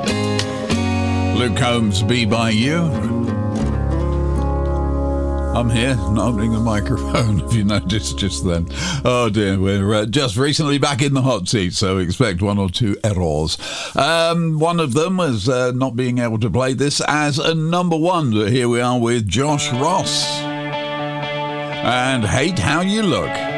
Luke Combs, Be By You. I'm here, not opening the microphone, if you noticed just then. Oh dear, we're just recently back in the hot seat, so expect one or two errors. One of them was not being able to play this as a number one. Here we are with Josh Ross and Hate How You Look.